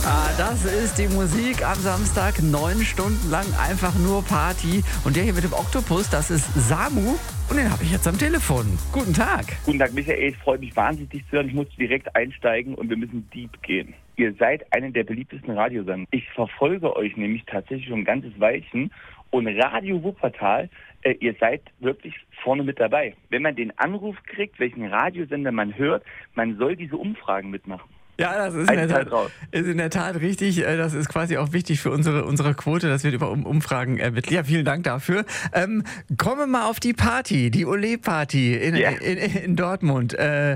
Das ist die Musik am Samstag, 9 Stunden lang einfach nur Party. Und der hier mit dem Oktopus, das ist Samu und den habe ich jetzt am Telefon. Guten Tag. Guten Tag, Michael. Ich freue mich wahnsinnig, dich zu hören. Ich muss direkt einsteigen und wir müssen deep gehen. Ihr seid einer der beliebtesten Radiosender. Ich verfolge euch nämlich tatsächlich schon ein ganzes Weilchen. Und Radio Wuppertal, ihr seid wirklich vorne mit dabei. Wenn man den Anruf kriegt, welchen Radiosender man hört, man soll diese Umfragen mitmachen. Ja, das ist in der Tat richtig. Das ist quasi auch wichtig für unsere Quote. Das wird über Umfragen ermittelt. Ja, vielen Dank dafür. Kommen wir mal auf die Party, die Ole-Party in Dortmund.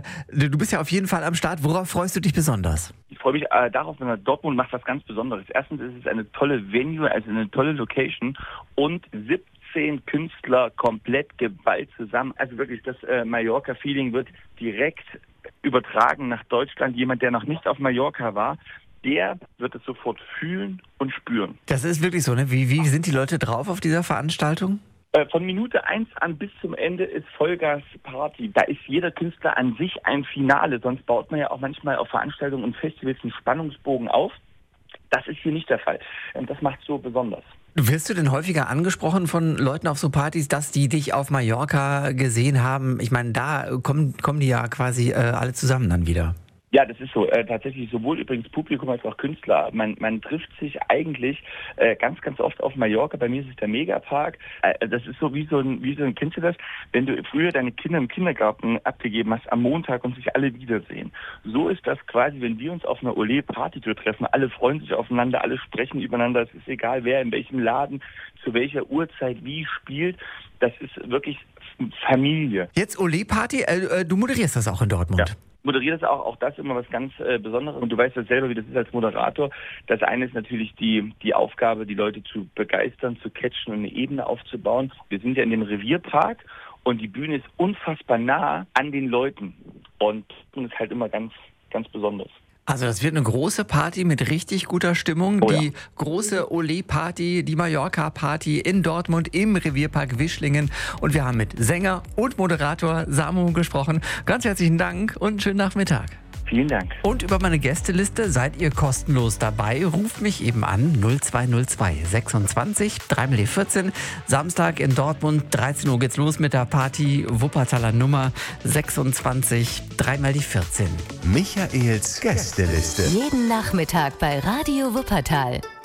Du bist ja auf jeden Fall am Start. Worauf freust du dich besonders? Ich freue mich darauf, wenn Dortmund macht was ganz Besonderes. Erstens ist es eine tolle Venue, also eine tolle Location und 17 Künstler komplett geballt zusammen. Also wirklich, das Mallorca-Feeling wird direkt übertragen nach Deutschland. Jemand, der noch nicht auf Mallorca war, der wird es sofort fühlen und spüren. Das ist wirklich so, ne? Wie sind die Leute drauf auf dieser Veranstaltung? Von Minute 1 an bis zum Ende ist Vollgas-Party. Da ist jeder Künstler an sich ein Finale. Sonst baut man ja auch manchmal auf Veranstaltungen und Festivals einen Spannungsbogen auf. Das ist hier nicht der Fall. Und das macht es so besonders. Wirst du denn häufiger angesprochen von Leuten auf so Partys, dass die dich auf Mallorca gesehen haben? Ich meine, da kommen die ja quasi alle zusammen dann wieder. Ja, das ist so. Tatsächlich sowohl übrigens Publikum als auch Künstler. Man trifft sich eigentlich ganz, ganz oft auf Mallorca. Bei mir ist es der Megapark. Das ist so wie so ein, kennst du das? Wenn du früher deine Kinder im Kindergarten abgegeben hast am Montag und sich alle wiedersehen. So ist das quasi, wenn wir uns auf einer Ole-Partytour treffen. Alle freuen sich aufeinander, alle sprechen übereinander. Es ist egal, wer in welchem Laden, zu welcher Uhrzeit wie spielt. Das ist wirklich Familie. Jetzt Ole-Party, du moderierst das auch in Dortmund. Ja. Moderiert das auch das ist immer was ganz Besonderes. Und du weißt ja selber, wie das ist als Moderator. Das eine ist natürlich die Aufgabe, die Leute zu begeistern, zu catchen und eine Ebene aufzubauen. Wir sind ja in dem Revierpark und die Bühne ist unfassbar nah an den Leuten. Und das ist halt immer ganz, ganz besonders. Also das wird eine große Party mit richtig guter Stimmung. Die große Ole-Party, die Mallorca-Party in Dortmund im Revierpark Wischlingen. Und wir haben mit Sänger und Moderator Samu gesprochen. Ganz herzlichen Dank und einen schönen Nachmittag. Vielen Dank. Und über meine Gästeliste seid ihr kostenlos dabei. Ruft mich eben an 0202 26 3 14. Samstag in Dortmund, 13 Uhr geht's los mit der Party. Wuppertaler Nummer 26 3 14. Michaels Gästeliste. Jeden Nachmittag bei Radio Wuppertal.